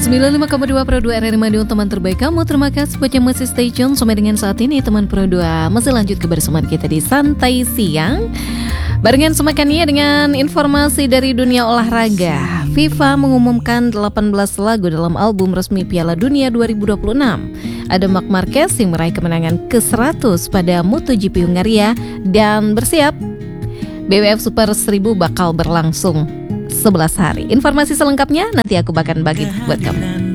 95,2 Pro 2 RRI Madiun, teman terbaik kamu. Terima kasih buat yang masih stay tune sampai dengan saat ini. Teman Pro 2 masih lanjut kebersamaan kita di Santai Siang barengan semakannya dengan informasi dari dunia olahraga. FIFA mengumumkan 18 lagu dalam album resmi Piala Dunia 2026. Ada Marc Marquez yang meraih kemenangan ke-100 pada MotoGP Hungaria. Dan bersiap, BWF Super 1000 bakal berlangsung 11 hari. Informasi selengkapnya nanti aku bakal bagi buat kamu.